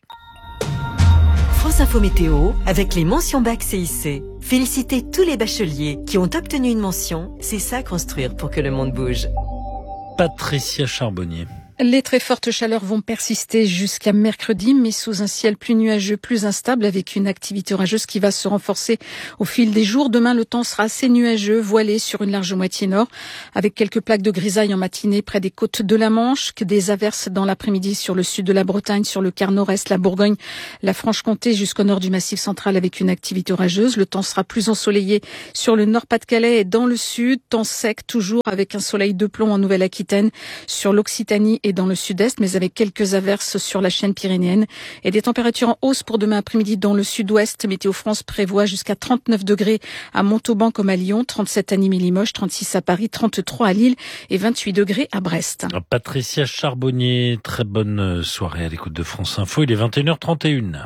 France Info Météo, avec les mentions bac C I C. Félicitez tous les bacheliers qui ont obtenu une mention. C'est ça construire pour que le monde bouge. Patricia Charbonnier. Les très fortes chaleurs vont persister jusqu'à mercredi, mais sous un ciel plus nuageux, plus instable, avec une activité orageuse qui va se renforcer au fil des jours. Demain, le temps sera assez nuageux, voilé sur une large moitié nord, avec quelques plaques de grisaille en matinée près des côtes de la Manche, que des averses dans l'après-midi sur le sud de la Bretagne, sur le quart nord-est, la Bourgogne, la Franche-Comté, jusqu'au nord du Massif central, avec une activité orageuse. Le temps sera plus ensoleillé sur le nord-Pas-de-Calais et dans le sud. Temps sec, toujours avec un soleil de plomb en Nouvelle-Aquitaine, sur l'Occitanie et dans le sud-est, mais avec quelques averses sur la chaîne pyrénéenne, et des températures en hausse pour demain après-midi dans le sud-ouest. Météo France prévoit jusqu'à trente-neuf degrés à Montauban comme à Lyon, trente-sept à Nîmes et Limoges, trente-six à Paris, trente-trois à Lille et vingt-huit degrés à Brest. Patricia Charbonnier, très bonne soirée à l'écoute de France Info. Il est vingt et une heures trente et une.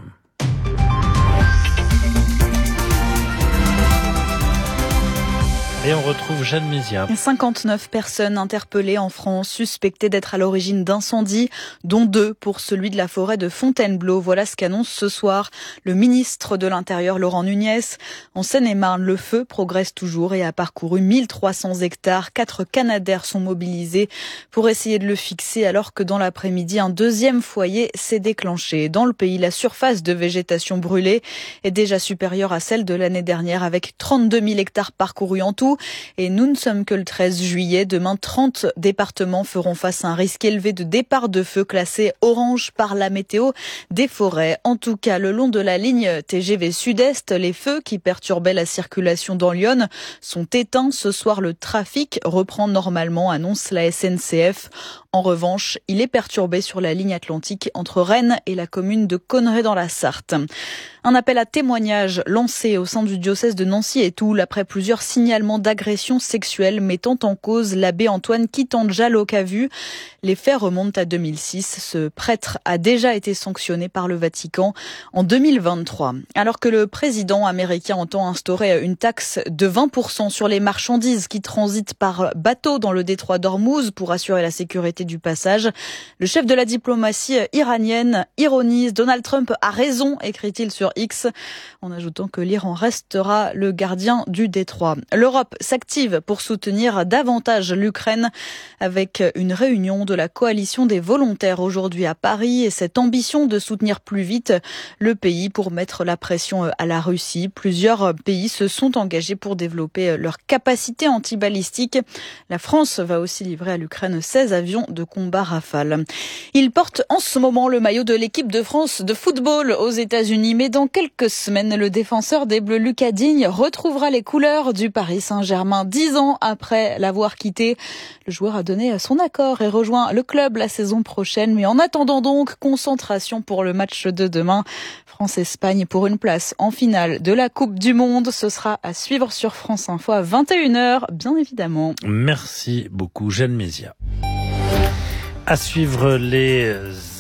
Et on retrouve Jeanne Mézia. cinquante-neuf personnes interpellées en France, suspectées d'être à l'origine d'incendies, dont deux pour celui de la forêt de Fontainebleau. Voilà ce qu'annonce ce soir le ministre de l'Intérieur, Laurent Nunez. En Seine-et-Marne, le feu progresse toujours et a parcouru mille trois cents hectares. Quatre Canadair sont mobilisés pour essayer de le fixer, alors que dans l'après-midi, un deuxième foyer s'est déclenché. Dans le pays, la surface de végétation brûlée est déjà supérieure à celle de l'année dernière, avec trente-deux mille hectares parcourus en tout. Et nous ne sommes que le treize juillet. Demain, trente départements feront face à un risque élevé de départ de feu classé orange par la météo des forêts. En tout cas, le long de la ligne T G V Sud-Est, les feux qui perturbaient la circulation dans Lyon sont éteints. Ce soir, le trafic reprend normalement, annonce la S N C F. En revanche, il est perturbé sur la ligne Atlantique entre Rennes et la commune de Conneray dans la Sarthe. Un appel à témoignage lancé au sein du diocèse de Nancy et Toul après plusieurs signalements d'agressions sexuelles mettant en cause l'abbé Antoine Kitanja Locavu. Les faits remontent à deux mille six. Ce prêtre a déjà été sanctionné par le Vatican en deux mille vingt-trois. Alors que le président américain entend instaurer une taxe de vingt pour cent sur les marchandises qui transitent par bateau dans le détroit d'Ormuz pour assurer la sécurité du passage, le chef de la diplomatie iranienne ironise. Donald Trump a raison, écrit-il sur X, en ajoutant que l'Iran restera le gardien du détroit. L'Europe s'active pour soutenir davantage l'Ukraine avec une réunion de la coalition des volontaires aujourd'hui à Paris et cette ambition de soutenir plus vite le pays pour mettre la pression à la Russie. Plusieurs pays se sont engagés pour développer leur capacité antibalistique. La France va aussi livrer à l'Ukraine seize avions de combat Rafale. Il porte en ce moment le maillot de l'équipe de France de football aux États-Unis, mais dans quelques semaines, le défenseur des Bleus Lucas Digne retrouvera les couleurs du Paris Saint-Germain. Dix ans après l'avoir quitté, le joueur a donné son accord et rejoint le club la saison prochaine. Mais en attendant donc, concentration pour le match de demain. France-Espagne pour une place en finale de la Coupe du Monde. Ce sera à suivre sur France Info à vingt et une heures, bien évidemment. Merci beaucoup, Jeanne Mézia. À suivre les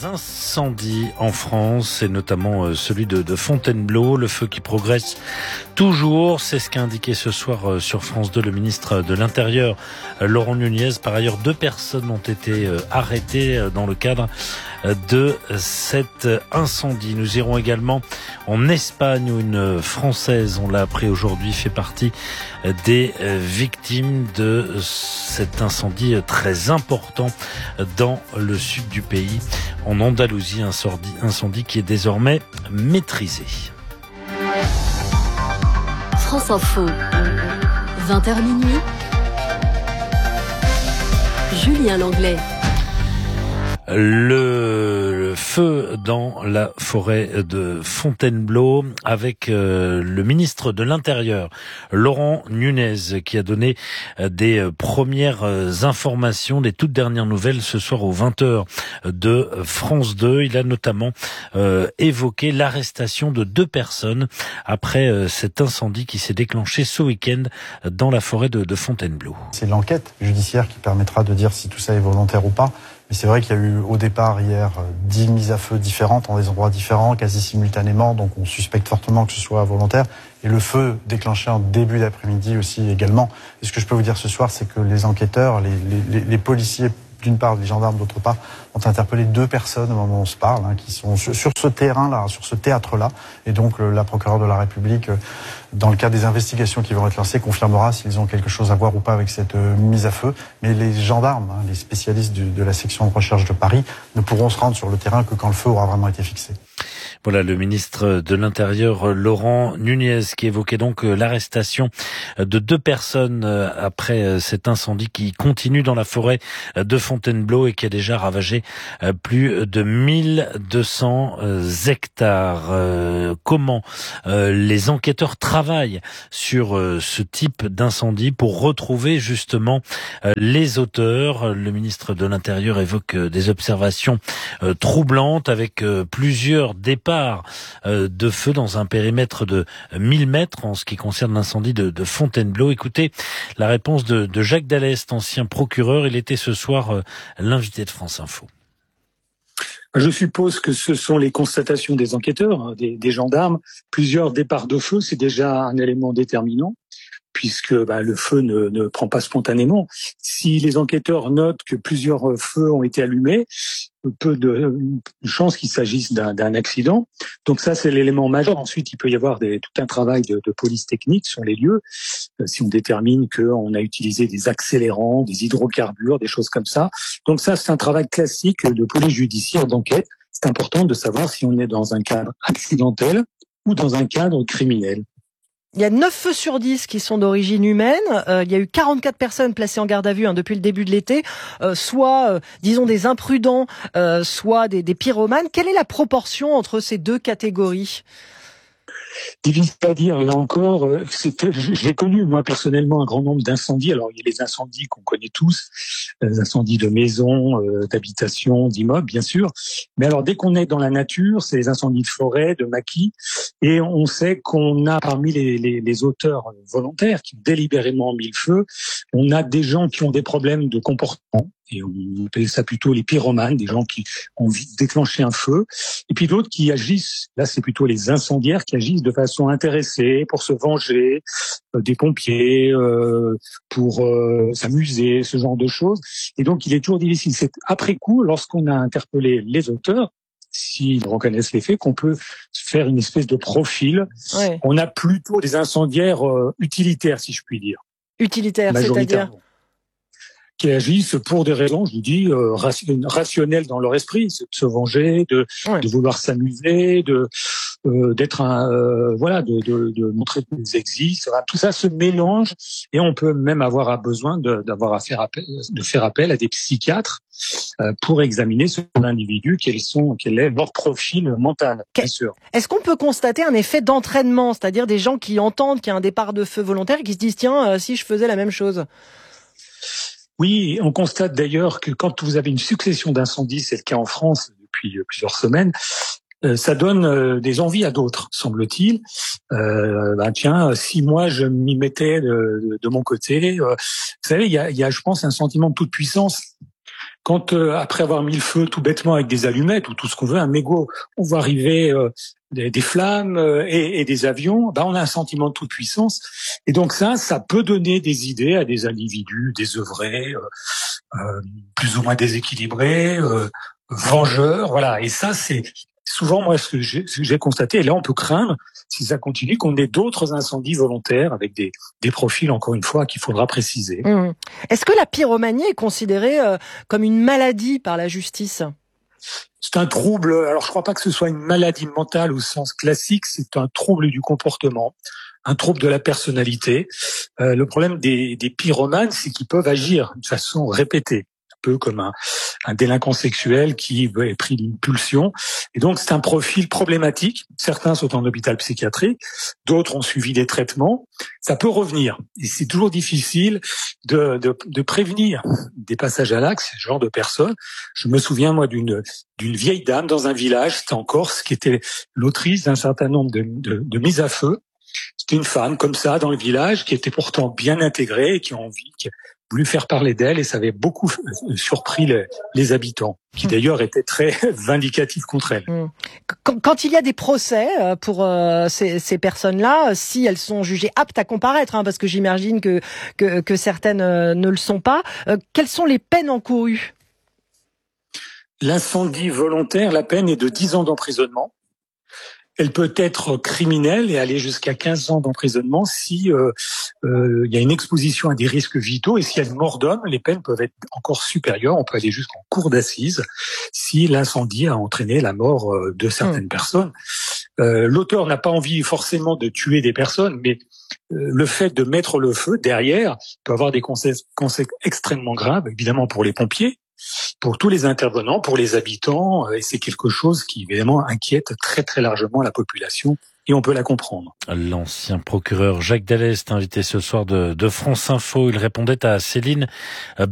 incendies en France et notamment celui de, de Fontainebleau. Le feu qui progresse toujours, c'est ce qu'a indiqué ce soir sur France deux le ministre de l'Intérieur, Laurent Nunez. Par ailleurs, deux personnes ont été arrêtées dans le cadre de cet incendie. Nous irons également en Espagne où une Française, on l'a appris aujourd'hui, fait partie des victimes de cet incendie très important dans le sud du pays, en Andalousie, un incendie qui est désormais maîtrisé. France Info, vingt heures minuit, Julien Langlais. Le feu dans la forêt de Fontainebleau avec euh, le ministre de l'Intérieur, Laurent Nunez, qui a donné des premières informations, des toutes dernières nouvelles ce soir aux vingt heures de France deux. Il a notamment euh, évoqué l'arrestation de deux personnes après euh, cet incendie qui s'est déclenché ce week-end dans la forêt de, de Fontainebleau. C'est l'enquête judiciaire qui permettra de dire si tout ça est volontaire ou pas. Mais c'est vrai qu'il y a eu au départ hier dix mises à feu différentes en des endroits différents, quasi simultanément, donc on suspecte fortement que ce soit volontaire. Et le feu déclenché en début d'après-midi aussi également. Et ce que je peux vous dire ce soir, c'est que les enquêteurs, les, les, les policiers, d'une part, les gendarmes d'autre part, ont interpellé deux personnes au moment où on se parle, hein, qui sont sur, sur ce terrain-là, sur ce théâtre-là. Et donc euh, la procureure de la République, euh, dans le cadre des investigations qui vont être lancées, confirmera s'ils ont quelque chose à voir ou pas avec cette euh, mise à feu. Mais les gendarmes, hein, les spécialistes du, de la section de recherche de Paris, ne pourront se rendre sur le terrain que quand le feu aura vraiment été fixé. Voilà le ministre de l'Intérieur, Laurent Nunez, qui évoquait donc l'arrestation de deux personnes après cet incendie qui continue dans la forêt de Fontainebleau et qui a déjà ravagé plus de mille deux cents hectares. Comment les enquêteurs travaillent sur ce type d'incendie pour retrouver justement les auteurs? Le ministre de l'Intérieur évoque des observations troublantes avec plusieurs départs de feu dans un périmètre de mille mètres en ce qui concerne l'incendie de, de Fontainebleau. Écoutez la réponse de, de Jacques Dallest, ancien procureur. Il était ce soir l'invité de France Info. Je suppose que ce sont les constatations des enquêteurs, des, des gendarmes. Plusieurs départs de feu, c'est déjà un élément déterminant, puisque bah, le feu ne, ne prend pas spontanément. Si les enquêteurs notent que plusieurs feux ont été allumés, peu de chances qu'il s'agisse d'un, d'un accident. Donc ça, c'est l'élément majeur. Ensuite, il peut y avoir des, tout un travail de, de police technique sur les lieux. Euh, si on détermine qu'on a utilisé des accélérants, des hydrocarbures, des choses comme ça. Donc ça, c'est un travail classique de police judiciaire, d'enquête. C'est important de savoir si on est dans un cadre accidentel ou dans un cadre criminel. Il y a neuf feux sur dix qui sont d'origine humaine. Euh, il y a eu quarante-quatre personnes placées en garde à vue hein, depuis le début de l'été, euh, soit, euh, disons, des imprudents, euh, soit des, des pyromanes. Quelle est la proportion entre ces deux catégories ? Difficile à dire, là encore, euh, c'était, j'ai connu moi personnellement un grand nombre d'incendies. Alors il y a les incendies qu'on connaît tous, les incendies de maisons, euh, d'habitations, d'immeubles bien sûr. Mais alors dès qu'on est dans la nature, c'est les incendies de forêt, de maquis, et on sait qu'on a parmi les, les, les auteurs volontaires qui ont délibérément mis le feu, on a des gens qui ont des problèmes de comportement. Et on appelle ça plutôt les pyromanes, des gens qui ont envie de déclencher un feu. Et puis d'autres qui agissent, là c'est plutôt les incendiaires qui agissent de façon intéressée pour se venger, euh, des pompiers, euh, pour euh, s'amuser, ce genre de choses. Et donc il est toujours difficile. C'est après coup, lorsqu'on a interpellé les auteurs, s'ils reconnaissent les faits, qu'on peut faire une espèce de profil. Ouais. On a plutôt des incendiaires euh, utilitaires, si je puis dire. Utilitaires, c'est-à-dire ? Qui agissent pour des raisons, je vous dis, euh, rationnelles dans leur esprit, c'est de se venger, de, ouais. de vouloir s'amuser, de euh, d'être un, euh, voilà, de, de, de montrer qu'ils existent. Tout ça se mélange et on peut même avoir à besoin de, d'avoir à faire appel, de faire appel à des psychiatres euh, pour examiner ce individu, quels sont, quel est leur profil mental, bien sûr. Est-ce qu'on peut constater un effet d'entraînement, c'est-à-dire des gens qui entendent qu'il y a un départ de feu volontaire et qui se disent tiens, euh, si je faisais la même chose? Oui, on constate d'ailleurs que quand vous avez une succession d'incendies, c'est le cas en France depuis plusieurs semaines, euh, ça donne euh, des envies à d'autres, semble-t-il. Euh, ben tiens, si moi je m'y mettais de, de, de mon côté, euh, vous savez, il y a, il y a, je pense, un sentiment de toute puissance. quand euh, après avoir mis le feu tout bêtement avec des allumettes ou tout ce qu'on veut, un mégot, on voit arriver euh, des, des flammes euh, et, et des avions, bah on a un sentiment de toute puissance. Et donc ça, ça peut donner des idées à des individus désœuvrés, euh, euh, plus ou moins déséquilibrés, euh, vengeurs, voilà. Et ça, c'est souvent moi ce que j'ai, ce que j'ai constaté. Et là, on peut craindre, si ça continue, qu'on ait d'autres incendies volontaires avec des, des profils, encore une fois, qu'il faudra préciser. Mmh. Est-ce que la pyromanie est considérée euh, comme une maladie par la justice ? C'est un trouble, alors je crois pas que ce soit une maladie mentale au sens classique, c'est un trouble du comportement, un trouble de la personnalité. Euh, le problème des, des pyromanes, c'est qu'ils peuvent agir de façon répétée, un peu comme un, un délinquant sexuel qui est pris d'une pulsion. Et donc c'est un profil problématique. Certains sont en hôpital psychiatrique, d'autres ont suivi des traitements. Ça peut revenir. Et c'est toujours difficile de, de, de prévenir des passages à l'acte, ce genre de personnes. Je me souviens, moi, d'une, d'une vieille dame dans un village, c'était en Corse, qui était l'autrice d'un certain nombre de, de, de mises à feu. C'était une femme comme ça dans le village qui était pourtant bien intégrée et qui a envie, qui a voulu faire parler d'elle, et ça avait beaucoup surpris les, les habitants, qui d'ailleurs étaient très vindicatifs contre elle. Quand, quand il y a des procès pour euh, ces, ces personnes-là, si elles sont jugées aptes à comparaître, hein, parce que j'imagine que, que, que certaines euh, ne le sont pas, euh, quelles sont les peines encourues ? L'incendie volontaire, la peine est de dix ans d'emprisonnement. Elle peut être criminelle et aller jusqu'à quinze ans d'emprisonnement si euh, euh, il y a une exposition à des risques vitaux, et s'il y a une mort d'homme, les peines peuvent être encore supérieures. On peut aller jusqu'en cour d'assises si l'incendie a entraîné la mort euh, de certaines mmh. personnes. Euh, l'auteur n'a pas envie forcément de tuer des personnes, mais euh, le fait de mettre le feu derrière peut avoir des conséquences extrêmement graves, évidemment pour les pompiers, pour tous les intervenants, pour les habitants, et c'est quelque chose qui évidemment inquiète très très largement la population, et on peut la comprendre. L'ancien procureur Jacques Dallest, invité ce soir de, de France Info, il répondait à Céline